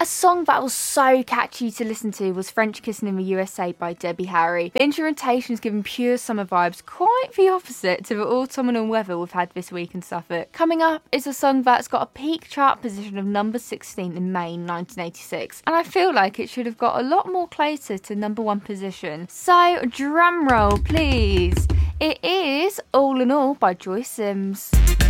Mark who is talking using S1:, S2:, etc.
S1: A song that was so catchy to listen to was French Kissing in the USA by Debbie Harry. The instrumentation is giving pure summer vibes, quite the opposite to the autumnal weather we've had this week in Suffolk. Coming up is a song that's got a peak chart position of number 16 in May 1986, and I feel like it should have got a lot more closer to number 1 position. So drum roll please. It is All in All by Joy Sims.